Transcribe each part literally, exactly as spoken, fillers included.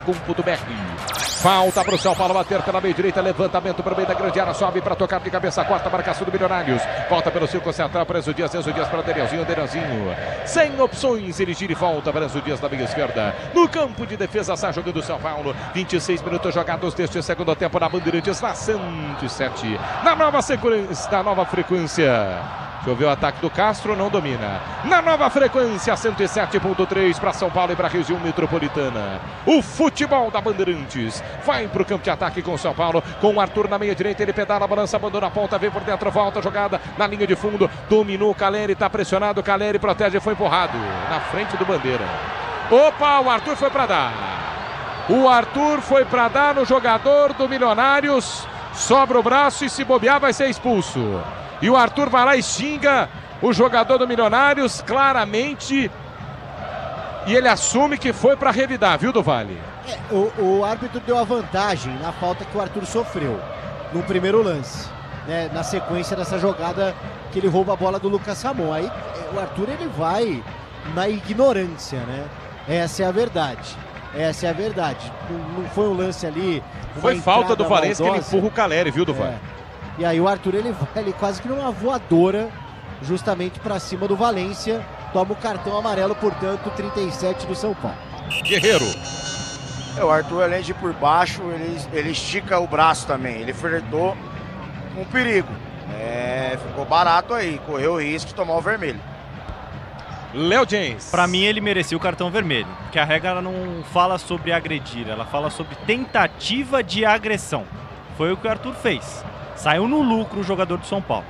.br. Falta para o São Paulo bater pela meia direita, levantamento para o meio da grande área, sobe para tocar de cabeça, quarta marcação do Milionários, volta pelo círculo central para Enzo Dias, Enzo Dias para Danielzinho, Danielzinho, sem opções, ele gira e volta para Enzo Dias na meia esquerda, no campo de defesa, está jogando o São Paulo, vinte e seis minutos jogados deste segundo tempo na Bandeirantes, na cento e sete, na nova sequência, na nova frequência. Deixa eu ver o ataque do Castro, não domina. Na nova frequência, cento e sete ponto três para São Paulo e para a região metropolitana. O futebol da Bandeirantes vai para o campo de ataque com o São Paulo, com o Arthur na meia direita, ele pedala, balança, abandona a ponta, vem por dentro, volta a jogada na linha de fundo, dominou o Caleri, está pressionado, o Caleri protege, foi empurrado na frente do Bandeira. Opa, o Arthur foi para dar. O Arthur foi para dar no jogador do Milionários, sobra o braço e se bobear vai ser expulso. E o Arthur vai lá e xinga o jogador do Milionários claramente. E ele assume que foi para revidar, viu, do Vale? É, o, o árbitro deu a vantagem na falta que o Arthur sofreu no primeiro lance, né, na sequência dessa jogada que ele rouba a bola do Lucas Ramon. Aí o Arthur ele vai na ignorância, né? Essa é a verdade. Essa é a verdade. Não, não foi um lance ali. Foi falta do Valência que ele empurra o Caleri, viu, do Vale? É. E aí o Arthur ele vai ele quase que numa voadora justamente para cima do Valência, toma o cartão amarelo, portanto trinta e sete do São Paulo. Guerreiro. É, o Arthur, além de ir por baixo, ele, ele estica o braço também, ele flertou com perigo. É, ficou barato aí, correu o risco de tomar o vermelho. Léo James. Pra mim ele merecia o cartão vermelho, porque a regra ela não fala sobre agredir, ela fala sobre tentativa de agressão. Foi o que o Arthur fez. Saiu no lucro o jogador do São Paulo.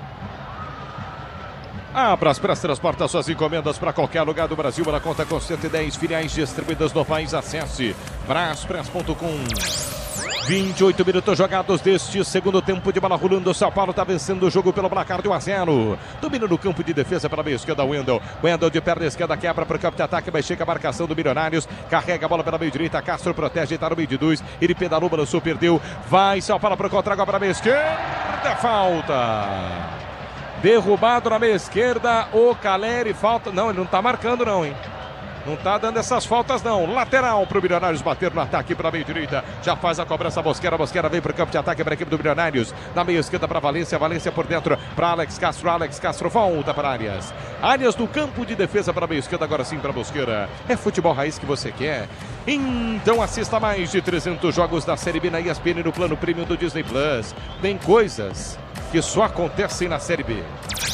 A Braspress transporta suas encomendas para qualquer lugar do Brasil. Ela conta com cento e dez filiais distribuídas no país. Acesse braspress ponto com. vinte e oito minutos jogados deste segundo tempo de bola rolando. O São Paulo está vencendo o jogo pelo placar de um a zero. Domina no campo de defesa pela meia esquerda, Wendel. Wendel de perna esquerda quebra para o campo de ataque, mas chega a marcação do Milionários. Carrega a bola pela meia direita. Castro protege, está no meio de dois. Ele pedalou, balançou, perdeu. Vai São Paulo para o contra-gol para a meia esquerda. Falta. Derrubado na meia esquerda. O Caleri, falta. Não, ele não está marcando, não, hein? Não tá dando essas faltas não. Lateral para o Milionários bater no ataque para a meia direita. Já faz a cobrança a Mosquera. Mosquera vem para o campo de ataque para a equipe do Milionários. Na meia esquerda para Valência. Valência por dentro para Alex Castro. Alex Castro volta para Arias. Arias no campo de defesa para a meia esquerda. Agora sim para Mosquera. É futebol raiz que você quer? Então assista mais de trezentos jogos da Série B na E S P N no plano premium do Disney Plus. Tem coisas que só acontecem na Série B.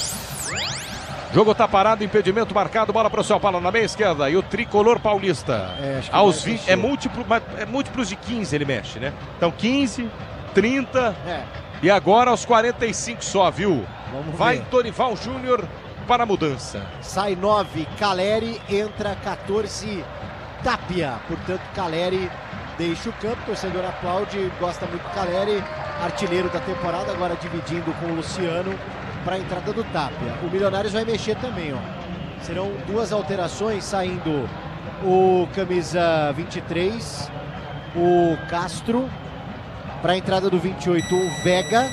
Jogo tá parado, impedimento marcado, bola para o São Paulo na meia esquerda e o tricolor paulista. É, aos vinte, é, múltiplo, é múltiplos de quinze ele mexe, né? Então quinze, trinta é. E agora aos quarenta e cinco só, viu? Vamos Vai ver. Dorival Júnior para a mudança. Sai nove, Caleri, entra quatorze, Tapia. Portanto, Caleri deixa o campo, o torcedor aplaude, gosta muito do Caleri, artilheiro da temporada, agora dividindo com o Luciano para a entrada do Tapia. O Milionários vai mexer também, ó. Serão duas alterações, saindo o camisa vinte e três, o Castro, para a entrada do vinte e oito, o Vega,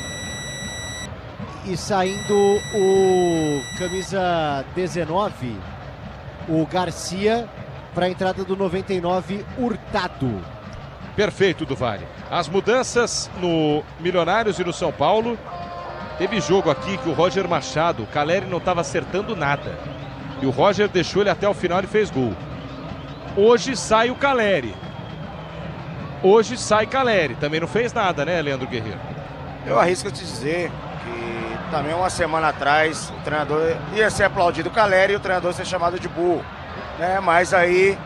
e saindo o camisa dezenove, o Garcia, para a entrada do noventa e nove, Hurtado. Perfeito, do Vale. As mudanças no Milionários e no São Paulo. Teve jogo aqui que o Roger Machado, o Caleri não estava acertando nada. E o Roger deixou ele até o final e fez gol. Hoje sai o Caleri. Hoje sai Caleri. Também não fez nada, né, Leandro Guerreiro? Eu arrisco te dizer que também uma semana atrás o treinador ia ser aplaudido o Caleri e o treinador ser chamado de burro. Né? Mas aí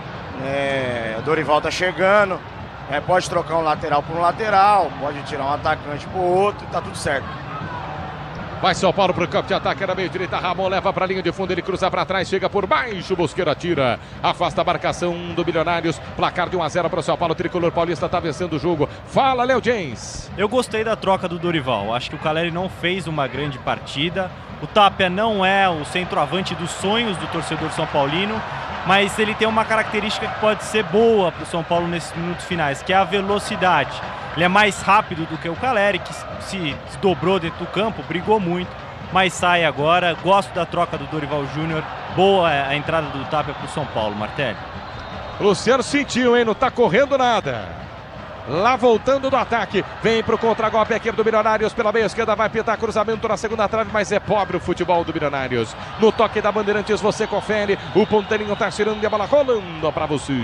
é, o Dorival tá chegando. É, pode trocar um lateral por um lateral, pode tirar um atacante por outro, tá tudo certo. Vai São Paulo para o campo de ataque na meia direita. Ramon leva para a linha de fundo, ele cruza para trás, chega por baixo, Mosqueira tira, afasta a marcação do Milionários. Placar de um a zero para o São Paulo. O tricolor paulista está vencendo o jogo. Fala, Léo James. Eu gostei da troca do Dorival. Acho que o Caleri não fez uma grande partida. O Tapia não é o centroavante dos sonhos do torcedor são paulino, mas ele tem uma característica que pode ser boa para o São Paulo nesses minutos finais, que é a velocidade. Ele é mais rápido do que o Caleri, que se dobrou dentro do campo, brigou muito, mas sai agora. Gosto da troca do Dorival Júnior. Boa a entrada do Tapia para o São Paulo, Martelli. Luciano sentiu, hein? Não tá correndo nada. Lá voltando do ataque, vem pro contra-golpe a equipe do Milionários pela meia esquerda, vai pintar cruzamento na segunda trave, mas é pobre o futebol do Milionários. No toque da Bandeirantes você confere, o ponteirinho tá tirando e a bola rolando pra você.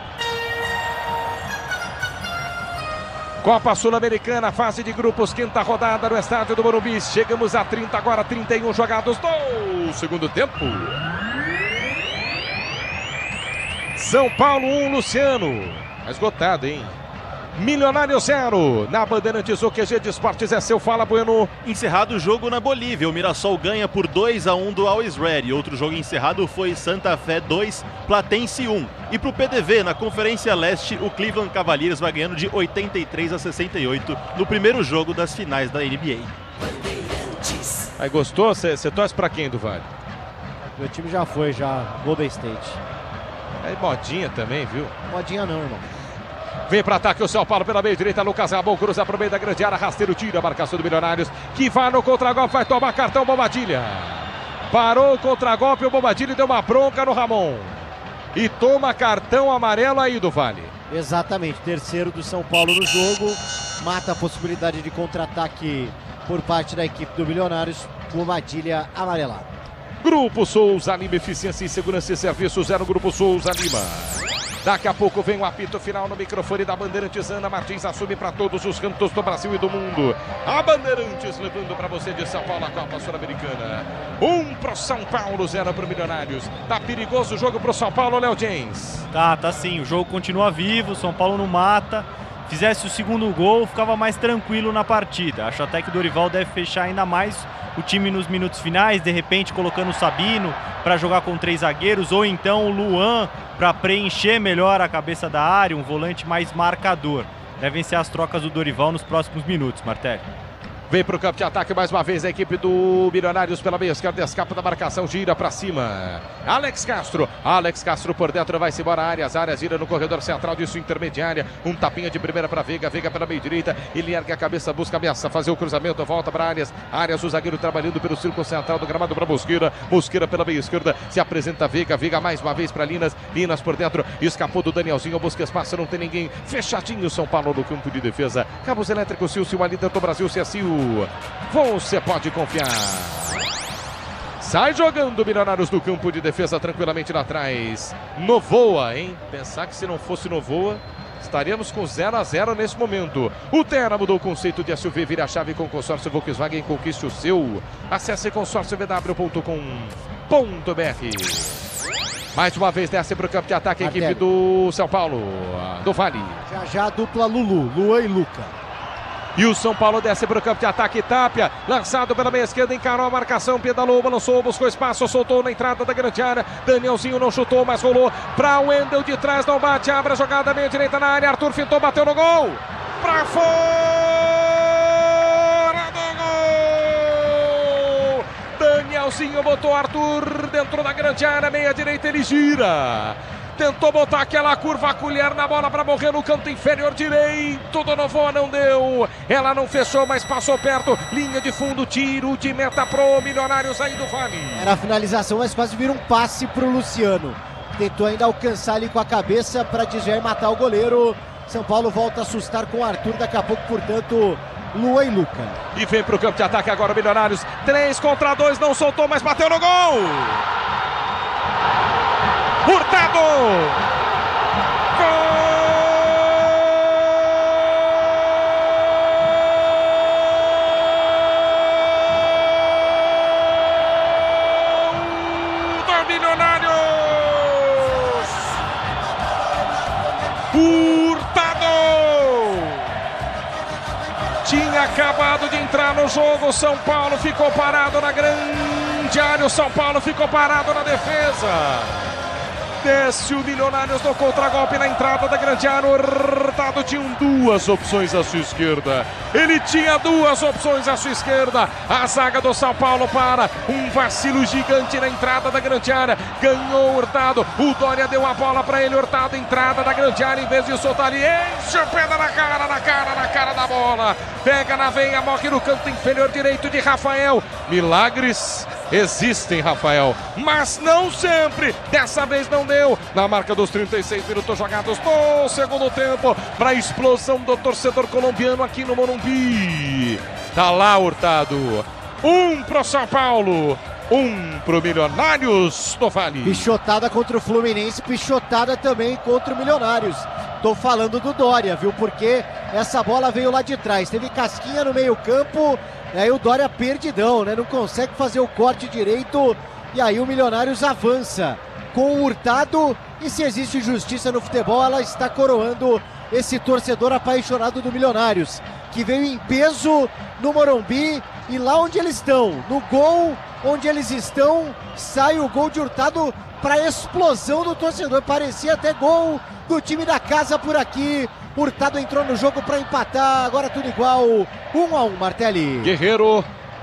Copa Sul-Americana, fase de grupos, quinta rodada no estádio do Morumbi. Chegamos a trinta, agora trinta e um jogados do segundo tempo. São Paulo um, Luciano. Esgotado, hein? Milionário zero. Na Bandeirantes, o Q G de Esportes é seu. Fala, Bueno. Encerrado o jogo na Bolívia. O Mirassol ganha por dois a um do Always Ready. Outro jogo encerrado foi Santa Fé dois, Platense um. E pro P D V, na Conferência Leste, o Cleveland Cavaliers vai ganhando de oitenta e três a sessenta e oito no primeiro jogo das finais da N B A. Aí gostou? Você torce pra quem, do Vale? Meu time já foi, já. Golden State. É modinha também, viu? Modinha não, irmão. Vem para ataque o São Paulo pela meia direita. Lucas Rabon cruza para o meio da grande área. Rasteiro tira a marcação do Milionários. Que vai no contra-golpe. Vai tomar cartão Bobadilha. Parou o contra-golpe. O Bobadilha deu uma bronca no Ramon. E toma cartão amarelo aí do Vale. Exatamente. Terceiro do São Paulo no jogo. Mata a possibilidade de contra-ataque por parte da equipe do Milionários. Bobadilha amarelado. Grupo Souza Lima. Eficiência em segurança e serviço. Zero Grupo Souza Lima. Daqui a pouco vem o apito final no microfone da Bandeirantes. Ana Martins assume para todos os cantos do Brasil e do mundo. A Bandeirantes levando para você de São Paulo a Copa Sul-Americana. Um pro São Paulo, zero pro Milionários. Tá perigoso o jogo pro São Paulo, Léo James. Tá, tá sim. O jogo continua vivo, São Paulo não mata. Fizesse o segundo gol, ficava mais tranquilo na partida. Acho até que o Dorival deve fechar ainda mais o time nos minutos finais, de repente colocando o Sabino para jogar com três zagueiros, ou então o Luan para preencher melhor a cabeça da área, um volante mais marcador. Devem ser as trocas do Dorival nos próximos minutos, Martelli. Vem para o campo de ataque mais uma vez a equipe do Milionários pela meia esquerda, escapa da marcação, gira para cima. Alex Castro, Alex Castro por dentro, vai-se embora áreas, áreas, gira no corredor central disso intermediária, um tapinha de primeira para Veiga, Veiga pela meia direita, ele ergue a cabeça, busca a ameaça, fazer o cruzamento, volta para áreas, áreas, o zagueiro trabalhando pelo círculo central do gramado para Mosqueira, Mosqueira pela meia esquerda, se apresenta Veiga, Veiga mais uma vez para Linas, Linas por dentro, escapou do Danielzinho, busca espaço, não tem ninguém, fechadinho São Paulo no campo de defesa, Cabos Elétricos, Silcio, a líder do Brasil, C S U. Você pode confiar. Sai jogando Milionários do campo de defesa tranquilamente lá atrás. Novoa, hein? Pensar que se não fosse Novoa, estaríamos com zero a zero nesse momento. O Terra mudou o conceito de S U V, vira a chave com consórcio Volkswagen, conquiste o seu. Acesse consórcio v w ponto com ponto b r. Mais uma vez desce para o campo de ataque a equipe do São Paulo, do Vale. Já já a dupla Lulu, Luan e Luca. E o São Paulo desce para o campo de ataque, Tapia, lançado pela meia esquerda, encarou a marcação, pedalou, balançou, buscou espaço, soltou na entrada da grande área, Danielzinho não chutou, mas rolou para o Wendel de trás, não bate, abre a jogada, meia direita na área, Arthur fintou, bateu no gol, para fora do gol, Danielzinho botou Arthur dentro da grande área, meia direita, ele gira. Tentou botar aquela curva, a colher na bola para morrer no canto inferior direito do Novoa, não deu. Ela não fechou, mas passou perto. Linha de fundo, tiro de meta pro Milionários aí do Vale. Era a finalização, mas quase vira um passe pro Luciano. Tentou ainda alcançar ali com a cabeça para desviar e matar o goleiro. São Paulo volta a assustar com o Arthur, daqui a pouco, portanto, Luan e Luca. E vem pro campo de ataque agora o Milionários. três contra dois, não soltou, mas bateu no gol. Hurtado! Gol do Milionários! Hurtado! Tinha acabado de entrar no jogo, São Paulo ficou parado na grande área, o São Paulo ficou parado na defesa. Desce o Milionários no contragolpe na entrada da grande área. O Hurtado tinha duas opções à sua esquerda. Ele tinha duas opções à sua esquerda. A zaga do São Paulo para. Um vacilo gigante na entrada da grande área. Ganhou o Hurtado. O Dória deu a bola para ele. Hurtado, entrada da grande área. Em vez de soltar ali, enche o pé na cara, na cara, na cara da bola. Pega na veia, morre no canto inferior direito de Rafael. Milagres existem, Rafael, mas não sempre. Dessa vez não deu. Na marca dos trinta e seis minutos jogados no segundo tempo, para a explosão do torcedor colombiano aqui no Morumbi. Tá lá, Hurtado. Um pro São Paulo, um pro Milionários do Vale. Pichotada contra o Fluminense, pichotada também contra o Milionários. Tô falando do Dória, viu? Porque essa bola veio lá de trás. Teve casquinha no meio campo, e aí o Dória perdidão, né? Não consegue fazer o corte direito, e aí o Milionários avança com o Hurtado. E se existe justiça no futebol, ela está coroando esse torcedor apaixonado do Milionários, que veio em peso no Morumbi, e lá onde eles estão, no gol onde eles estão, sai o gol de Hurtado para a explosão do torcedor. Parecia até gol do time da casa por aqui. Hurtado entrou no jogo para empatar, agora tudo igual, um a um, Martelli. Guerreiro.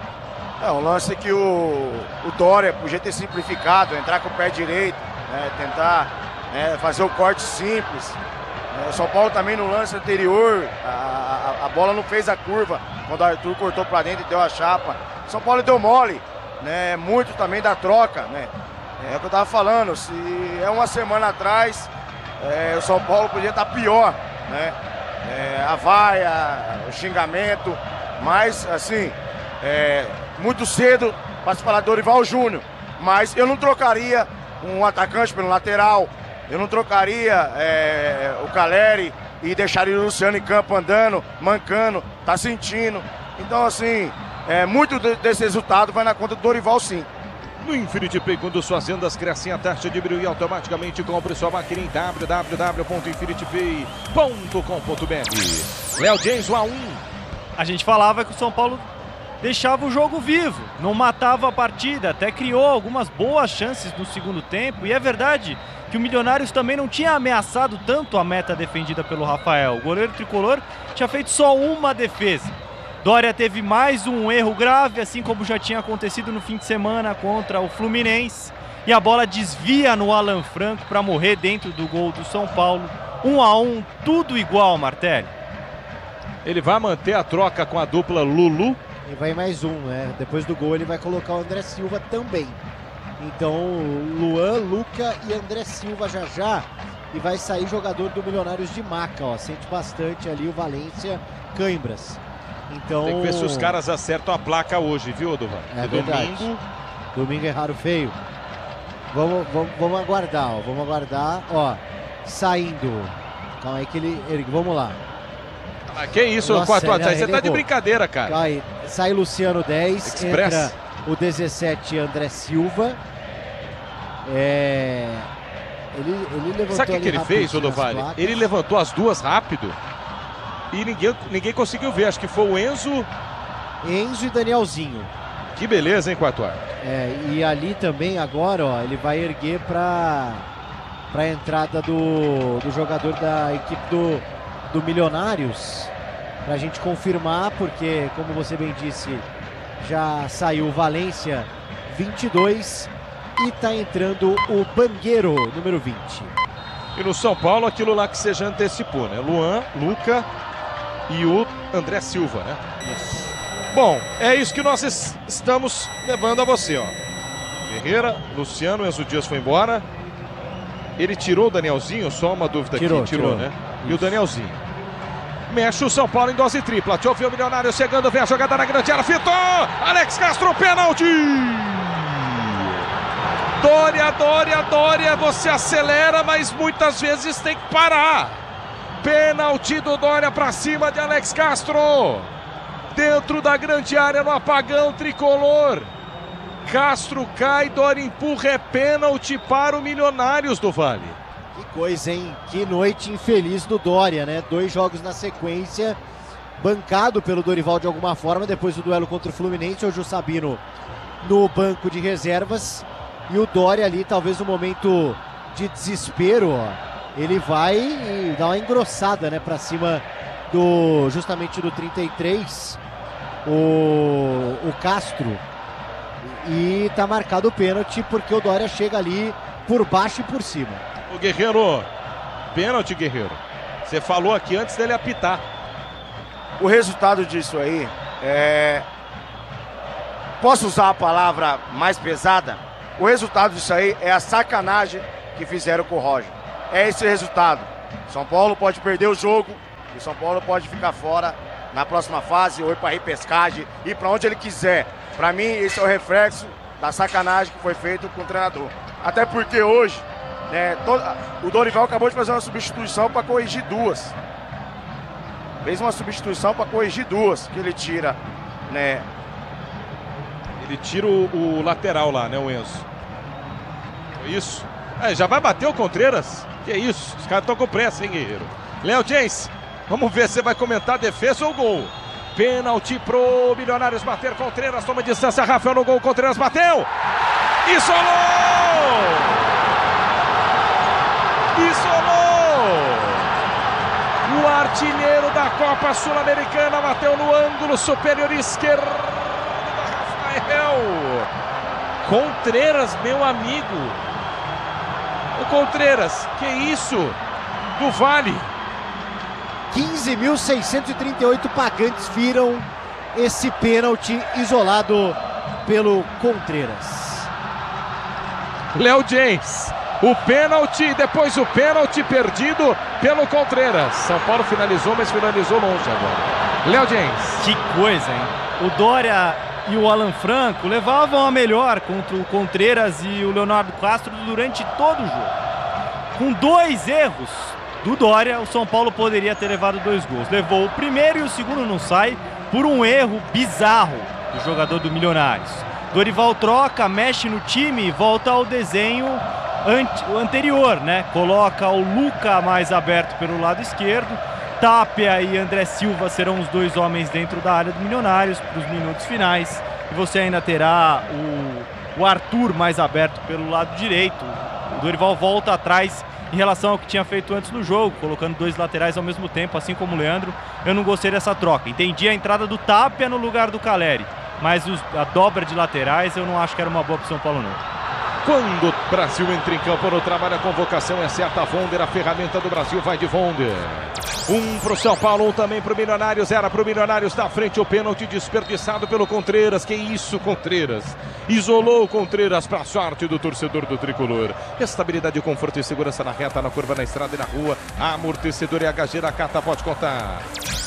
É um lance que o, o Dória podia ter simplificado, entrar com o pé direito, né, tentar né, fazer o corte simples. O São Paulo também no lance anterior, a, a, a bola não fez a curva, quando o Arthur cortou para dentro e deu a chapa. O São Paulo deu mole, né, muito também da troca, né. É o que eu tava falando, se é uma semana atrás, é, o São Paulo podia estar pior, né? É, a vaia, o xingamento, mas assim, é, muito cedo para se falar do Dorival Júnior. Mas eu não trocaria um atacante pelo lateral, eu não trocaria é, o Caleri e deixaria o Luciano em campo andando, mancando, tá sentindo. Então assim, é, muito desse resultado vai na conta do Dorival, sim. No Infinity Pay, quando suas vendas crescem, a taxa diminui automaticamente. Compre sua máquina em w w w ponto infinity pay ponto com ponto b r. Léo James, um a um. A gente falava que o São Paulo deixava o jogo vivo, não matava a partida, até criou algumas boas chances no segundo tempo. E é verdade que o Milionários também não tinha ameaçado tanto a meta defendida pelo Rafael. O goleiro tricolor tinha feito só uma defesa. Dória teve mais um erro grave, assim como já tinha acontecido no fim de semana contra o Fluminense. E a bola desvia no Alan Franco para morrer dentro do gol do São Paulo. Um a um, tudo igual, Martelli. Ele vai manter a troca com a dupla Lulu. E vai mais um, né? Depois do gol ele vai colocar o André Silva também. Então, Luan, Luca e André Silva já já. E vai sair jogador do Milionários de Maca, ó. Sente bastante ali o Valência Cãibras. Então... Tem que ver se os caras acertam a placa hoje, viu, Duvan? É verdade. Domingo... Domingo é raro feio. Vamos, vamos, vamos aguardar, ó. Vamos aguardar, ó. Saindo. Calma aí que ele... ele vamos lá. Ah, que isso, Nossa, quatro a ele, três. Você ele tá de errou. brincadeira, cara. Aí, sai Luciano dez, Express. Entra o dezessete André Silva. É... Ele, ele levantou. Sabe o que, que ele fez, rapidinho as Odovale? placas. Ele levantou as duas rápido e ninguém, ninguém conseguiu ver. Acho que foi o Enzo. Enzo e Danielzinho. Que beleza, hein, quatro a É, e ali também agora, ó, ele vai erguer para para a entrada do, do jogador da equipe do, do Milionários, para a gente confirmar, porque, como você bem disse, já saiu o Valência vinte e dois e tá entrando o Bangueiro, número vinte. E no São Paulo, aquilo lá que você já antecipou, né? Luan, Luca e o André Silva, né? Isso. Bom, é isso que nós es- estamos levando a você, ó. Ferreira, Luciano, Enzo Dias foi embora. Ele tirou o Danielzinho, só uma dúvida Tirou, aqui, tirou, tirou. né? E o Danielzinho. Mexe o São Paulo em dose tripla. Deixa eu ver o Milionário chegando, vem a jogada na grande área, fitou! Alex Castro, pênalti! Dória, Dória, Dória, você acelera, mas muitas vezes tem que parar. Pênalti do Dória pra cima de Alex Castro. Dentro da grande área no apagão tricolor. Castro cai, Dória empurra, é pênalti para o Milionários do Vale. Que coisa, hein? Que noite infeliz do Dória, né? Dois jogos na sequência, bancado pelo Dorival de alguma forma, depois do duelo contra o Fluminense, hoje o Sabino no banco de reservas. E o Dória ali, talvez no momento de desespero, ó, ele vai e dá uma engrossada, né, pra cima do, justamente do trinta e três, o, o Castro. E tá marcado o pênalti porque o Dória chega ali por baixo e por cima. O Guerreiro, pênalti, Guerreiro. Você falou aqui antes dele apitar. O resultado disso aí é posso usar a palavra mais pesada? O resultado disso aí é a sacanagem que fizeram com o Roger. É esse resultado. São Paulo pode perder o jogo e São Paulo pode ficar fora na próxima fase, ou ir para repescagem, ir para onde ele quiser. Para mim, esse é o reflexo da sacanagem que foi feito com o treinador. Até porque hoje, né, todo, o Dorival acabou de fazer uma substituição para corrigir duas. Fez uma substituição para corrigir duas, que ele tira, né? Ele tira o, o lateral lá, né, o Enzo? Isso. É, já vai bater o Contreras? Que isso? Os caras estão com pressa, hein, Guerreiro? Léo James, vamos ver se você vai comentar a defesa ou gol. Pênalti pro Milionários bater. Contreras toma distância. Rafael no gol. Contreras bateu. Isolou! Isolou! O artilheiro da Copa Sul-Americana bateu no ângulo superior esquerdo do Rafael. Contreras, meu amigo. O Contreras, que isso? Do Vale. quinze mil seiscentos e trinta e oito pagantes viram esse pênalti isolado pelo Contreras. Léo James, o pênalti, depois o pênalti perdido pelo Contreras. São Paulo finalizou, mas finalizou longe agora. Léo James. Que coisa, hein? O Dória e o Alan Franco levavam a melhor contra o Contreras e o Leonardo Castro durante todo o jogo. Com dois erros do Dória, o São Paulo poderia ter levado dois gols. Levou o primeiro e o segundo não sai por um erro bizarro do jogador do Milionários. Dorival troca, mexe no time e volta ao desenho anterior, né? Coloca o Luca mais aberto pelo lado esquerdo. Tapia e André Silva serão os dois homens dentro da área do Milionários para os minutos finais. E você ainda terá o, o Arthur mais aberto pelo lado direito. O Dorival volta atrás em relação ao que tinha feito antes no jogo, colocando dois laterais ao mesmo tempo, assim como o Leandro. Eu não gostei dessa troca. Entendi a entrada do Tapia no lugar do Caleri, mas os, a dobra de laterais eu não acho que era uma boa para o São Paulo, não. Quando o Brasil entra em campo no trabalho, a convocação é certa. Vonder, a ferramenta do Brasil vai de Vonder. Um pro São Paulo, um também pro Milionários. Era pro Milionários da frente, o pênalti desperdiçado pelo Contreras. Que isso, Contreras? Isolou o Contreras para a sorte do torcedor do Tricolor. Estabilidade, conforto e segurança na reta, na curva, na estrada e na rua. Amortecedor e H G da Cata pode contar.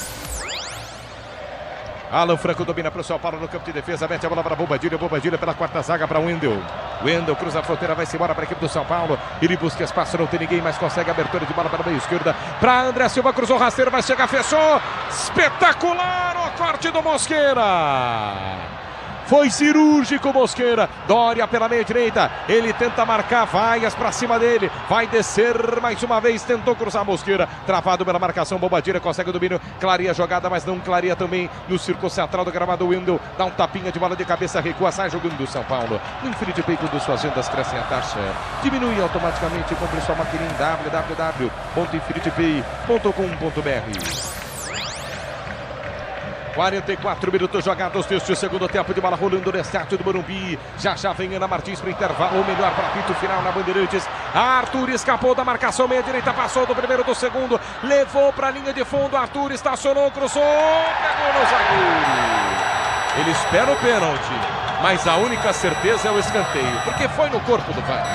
Alan Franco domina para o São Paulo no campo de defesa, mete a bola para Bobadilha, Bobadilha pela quarta zaga para Wendel. Wendel cruza a fronteira, vai-se embora para a equipe do São Paulo. Ele busca espaço, não tem ninguém, mas consegue abertura de bola para a meia esquerda. Para André Silva, cruzou o rasteiro, vai chegar, fechou. Espetacular o corte do Mosqueira. Foi cirúrgico Mosqueira. Dória pela meia direita. Ele tenta marcar, vaias para cima dele. Vai descer mais uma vez. Tentou cruzar Mosqueira. Travado pela marcação. Bobadilha consegue o domínio. Clareia a jogada, mas não clareia também no círculo central do gramado. Wendel dá um tapinha de bola de cabeça. Recua, sai jogando o São Paulo. No Infinity Pay, quando suas vendas crescem a taxa, diminui automaticamente. Compre sua maquininha em w w w ponto infinity pay ponto com ponto b r. quarenta e quatro minutos jogados deste segundo tempo, de bola rolando no estádio do Morumbi. Já já vem Ana Martins para o intervalo, ou melhor, para apito final na Bandeirantes. Arthur escapou da marcação, meia direita, passou do primeiro, do segundo, levou para a linha de fundo. Arthur estacionou, cruzou, pegou no zagueiro. Ele espera o pênalti, mas a única certeza é o escanteio, porque foi no corpo do Vale.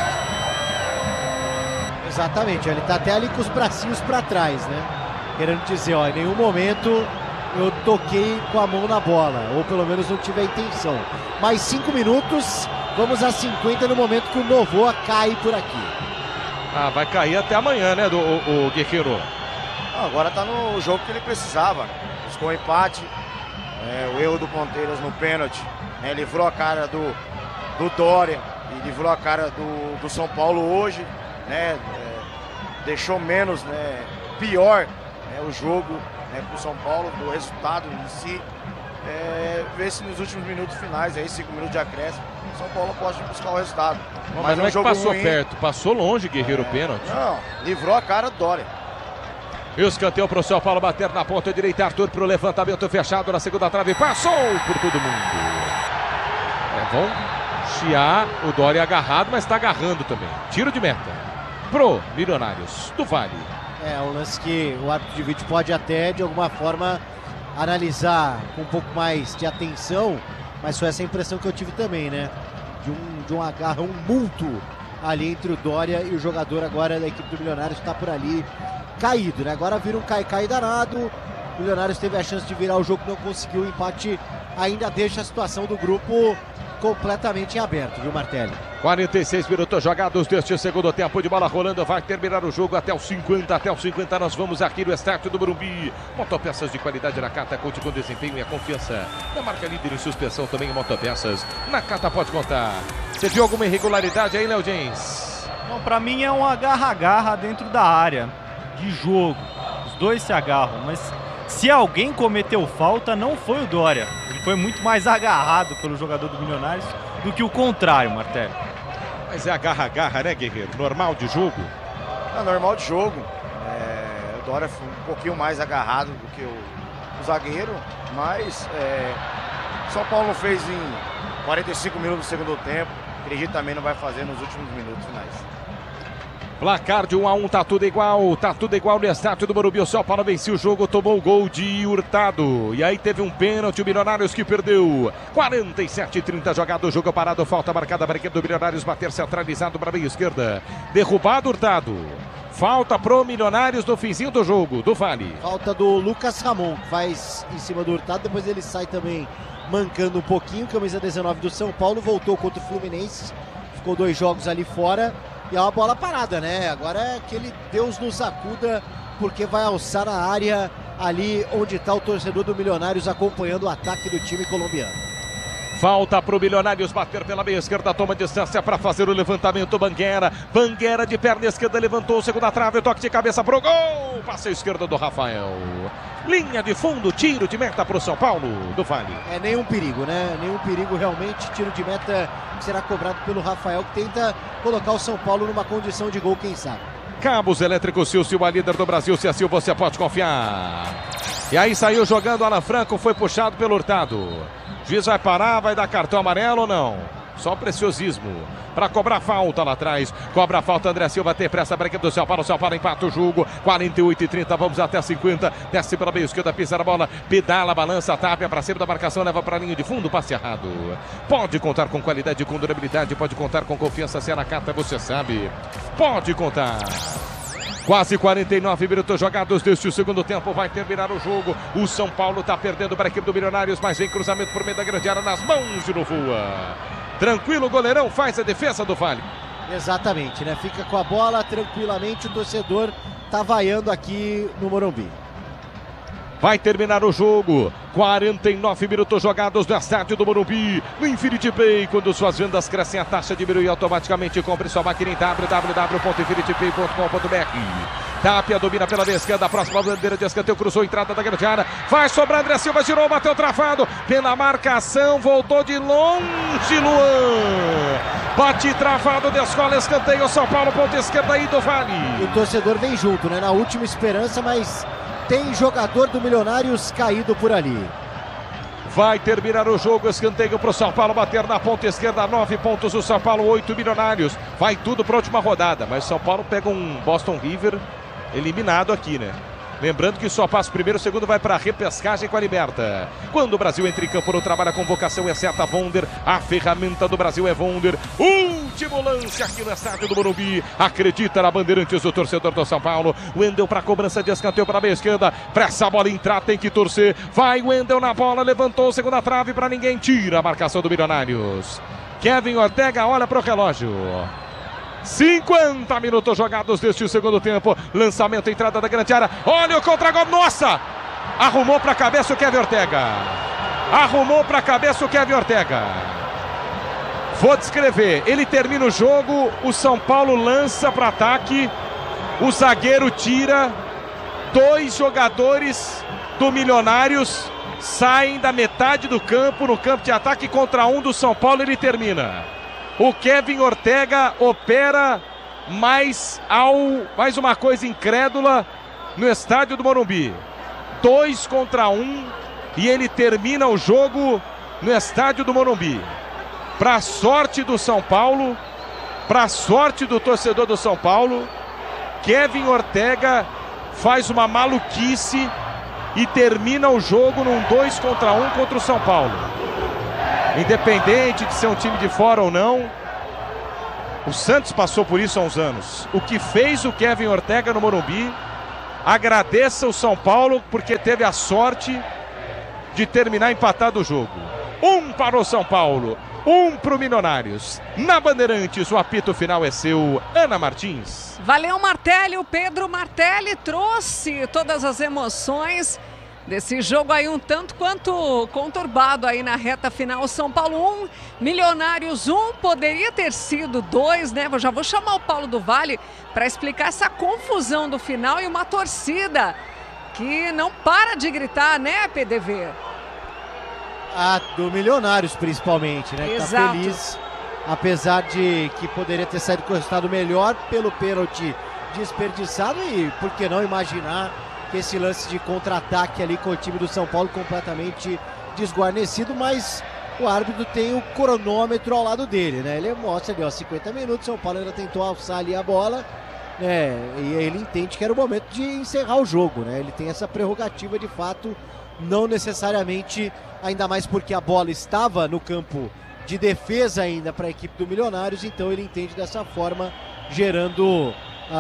Exatamente, ele está até ali com os bracinhos para trás, né? Querendo dizer, ó, em nenhum momento eu toquei com a mão na bola, ou pelo menos não tive a intenção. Mais cinco minutos, vamos a cinquenta no momento que o Novoa cai por aqui. Ah, vai cair até amanhã, né, do, o, o Guerreiro? Agora tá no jogo que ele precisava. Buscou um empate, é, o erro do Ponteiras no pênalti, né, livrou a cara do, do Dória e livrou a cara do, do São Paulo hoje, né, é, deixou menos, né, pior, né, o jogo, né, para o São Paulo, do resultado em si. É, ver se nos últimos minutos finais, aí cinco minutos de acréscimo, o São Paulo pode buscar o resultado. Não, mas não é que passou ruim, perto, passou longe, Guerreiro, o é, pênalti. Não, livrou a cara do Dória. E o escanteio para o São Paulo bater na ponta direita. Arthur para o levantamento fechado na segunda trave. Passou por todo mundo. É bom chiar o Dória agarrado, mas está agarrando também. Tiro de meta pro Milionários do Vale. É um lance que o árbitro de vídeo pode até, de alguma forma, analisar com um pouco mais de atenção Mas foi essa impressão que eu tive também, né? De um, de um agarrão mútuo ali entre o Dória e o jogador agora da equipe do Milionários que está por ali caído, né? Agora vira um cai-cai danado. O Milionários teve a chance de virar o jogo, não conseguiu. O empate ainda deixa a situação do grupo completamente em aberto, viu, Martelli? quarenta e seis minutos jogados deste segundo tempo de bola rolando. Vai terminar o jogo até os cinquenta. Até os cinquenta nós vamos aqui no estádio do Morumbi. Motopeças de qualidade na Cata, conte com desempenho e a confiança da marca líder em suspensão também em motopeças. Na Cata pode contar. Você viu alguma irregularidade aí, Léo James? Não, pra mim é um agarra-agarra dentro da área de jogo. Os dois se agarram, mas se alguém cometeu falta, não foi o Dória. Ele foi muito mais agarrado pelo jogador do Milionários do que o contrário, Martelli. Mas é agarra-agarra, né, Guerreiro? Normal de jogo? É normal de jogo. É, o Dória foi um pouquinho mais agarrado do que o, o zagueiro, mas é, São Paulo não fez em quarenta e cinco minutos do segundo tempo. Acredito também não vai fazer nos últimos minutos finais. Placar de um a um, tá tudo igual, tá tudo igual no estádio do Morumbi. O São Paulo venceu o jogo, tomou o gol de Hurtado. E aí teve um pênalti, o Milionários que perdeu. quarenta e sete e trinta jogado, jogo parado, falta marcada para a equipe do Milionários bater centralizado para a meia esquerda. Derrubado Hurtado. Falta pro Milionários no finzinho do jogo, do Vale. Falta do Lucas Ramon, que faz em cima do Hurtado, depois ele sai também mancando um pouquinho. Camisa dezenove do São Paulo, voltou contra o Fluminense, ficou dois jogos ali fora. E é uma bola parada, né? Agora é aquele Deus nos acuda, porque vai alçar a área ali onde está o torcedor do Milionários acompanhando o ataque do time colombiano. Falta para o Milionários bater pela meia esquerda, toma distância para fazer o levantamento. Banguera, Banguera de perna esquerda, levantou, segunda trave, toque de cabeça pro gol. Passe à esquerda do Rafael. Linha de fundo, tiro de meta para o São Paulo, do Vale. É nenhum perigo, né? Nenhum perigo realmente. Tiro de meta que será cobrado pelo Rafael, que tenta colocar o São Paulo numa condição de gol, quem sabe. Cabos Elétricos Sil, Sil, a líder do Brasil. Se assim você pode confiar. E aí saiu jogando Alan Franco, foi puxado pelo Hurtado. O juiz vai parar, vai dar cartão amarelo ou não? Só preciosismo para cobrar falta lá atrás. Cobra a falta, André Silva tem pressa para a equipe do São Paulo. O São Paulo empata o jogo. quarenta e oito e trinta, vamos até cinquenta. Desce pela meia esquerda, pisa na bola, pedala, balança, tapia para cima da marcação, leva para a linha de fundo, passe errado. Pode contar com qualidade, com durabilidade, pode contar com confiança. Se é na carta, você sabe. Pode contar. Quase quarenta e nove minutos jogados deste segundo tempo. Vai terminar o jogo. O São Paulo está perdendo para a equipe do Milionários, mas vem cruzamento por meio da grande área nas mãos de Novoa. Tranquilo, o goleirão faz a defesa do Vale. Exatamente, né? Fica com a bola tranquilamente. O torcedor tá vaiando aqui no Morumbi. Vai terminar o jogo. quarenta e nove minutos jogados no estádio do Morumbi. No Infinity Pay, quando suas vendas crescem, a taxa diminui automaticamente. Compre sua máquina em w w w ponto infinity pay ponto com ponto b r. Tapia domina pela meia esquerda, a próxima bandeira de escanteio, cruzou a entrada da grande área. Vai sobrar, André Silva girou, bateu travado. Pela marcação, voltou de longe, Luan. Bate travado, descola, escanteio, São Paulo, ponta esquerda aí do Vale. E o torcedor vem junto, né? Na última esperança, mas tem jogador do Milionários caído por ali. Vai terminar o jogo, escanteio para o São Paulo bater na ponta esquerda, nove pontos o São Paulo, oito Milionários. Vai tudo para a última rodada, mas São Paulo pega um Boston River eliminado aqui, né? Lembrando que só passa o primeiro, o segundo vai para a repescagem com a Liberta. Quando o Brasil entra em campo no trabalho, a convocação é certa, Vonder. A ferramenta do Brasil é Vonder. Último lance aqui no estádio do Morumbi. Acredita na Bandeirantes, o torcedor do São Paulo. Wendel para a cobrança de escanteio para a meia esquerda. Para essa bola entrar, tem que torcer. Vai Wendel na bola, levantou, segunda trave para ninguém. Tira a marcação do Milionários. Kevin Ortega olha para o relógio. cinquenta minutos jogados deste segundo tempo. Lançamento, entrada da grande área. Olha o contra-gol. Nossa! Arrumou para a cabeça o Kevin Ortega. Arrumou para a cabeça o Kevin Ortega. Vou descrever. Ele termina o jogo. O São Paulo lança para ataque. O zagueiro tira. Dois jogadores do Milionários saem da metade do campo. No campo de ataque contra um do São Paulo. Ele termina. O Kevin Ortega opera mais, ao, mais uma coisa incrédula no estádio do Morumbi. Dois contra um e ele termina o jogo no estádio do Morumbi. Para a sorte do São Paulo, para a sorte do torcedor do São Paulo, Kevin Ortega faz uma maluquice e termina o jogo num dois contra um contra o São Paulo. Independente de ser um time de fora ou não, o Santos passou por isso há uns anos. O que fez o Kevin Ortega no Morumbi, agradeça o São Paulo porque teve a sorte de terminar empatado o jogo. Um para o São Paulo, um para o Milionários. Na Bandeirantes, o apito final é seu, Ana Martins. Valeu, Martelli. O Pedro Martelli trouxe todas as emoções desse jogo aí um tanto quanto conturbado aí na reta final. São Paulo um, Milionários um, poderia ter sido dois, né? Eu já vou chamar o Paulo do Vale para explicar essa confusão do final e uma torcida que não para de gritar, né, P D V? A do Milionários, principalmente, né? Exato. Que tá feliz, apesar de que poderia ter saído com o resultado melhor pelo pênalti desperdiçado e por que não imaginar que esse lance de contra-ataque ali com o time do São Paulo completamente desguarnecido, mas o árbitro tem o cronômetro ao lado dele, né? Ele mostra ali, ó, cinquenta minutos, São Paulo ainda tentou alçar ali a bola, né? E ele entende que era o momento de encerrar o jogo, né? Ele tem essa prerrogativa de fato, não necessariamente, ainda mais porque a bola estava no campo de defesa ainda para a equipe do Milionários, então ele entende dessa forma, gerando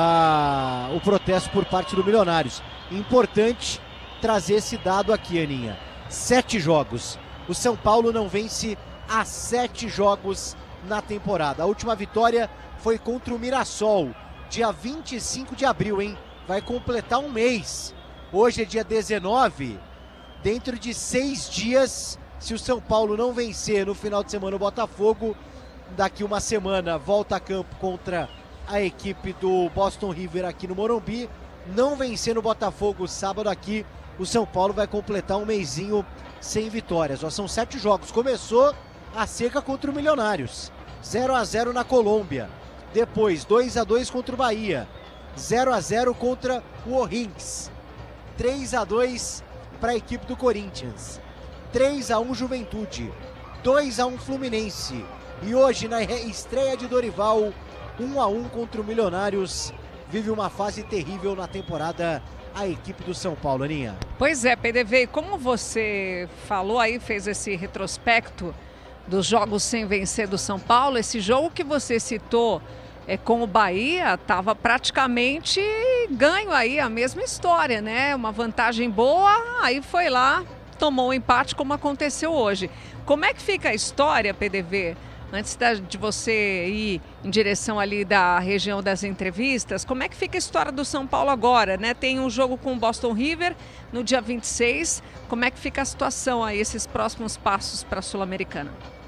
ah, o protesto por parte do Milionários. Importante trazer esse dado aqui, Aninha. Sete jogos. O São Paulo não vence há sete jogos na temporada. A última vitória foi contra o Mirassol, dia vinte e cinco de abril, hein? Vai completar um mês. Hoje é dia dezenove. Dentro de seis dias, se o São Paulo não vencer no final de semana o Botafogo, daqui uma semana volta a campo contra a equipe do Boston River aqui no Morumbi. Não vencer no Botafogo sábado aqui, o São Paulo vai completar um mesinho sem vitórias. Ó, são sete jogos. Começou a seca contra o Milionários. zero a zero na Colômbia. Depois, dois a dois contra o Bahia. zero a zero contra o O'Higgins. três a dois para a equipe do Corinthians. três a um Juventude. dois a um Fluminense. E hoje, na estreia de Dorival, um a um contra o Milionários. Vive uma fase terrível na temporada a equipe do São Paulo, Aninha. Pois é, P D V, como você falou aí, fez esse retrospecto dos jogos sem vencer do São Paulo, esse jogo que você citou é, com o Bahia, estava praticamente ganho aí, a mesma história, né? Uma vantagem boa, aí foi lá, tomou o um empate como aconteceu hoje. Como é que fica a história, P D V? Antes de você ir em direção ali da região das entrevistas, como é que fica a história do São Paulo agora, né? Tem um jogo com o Boston River no dia vinte e seis. Como é que fica a situação aí, esses próximos passos para a Sul-Americana?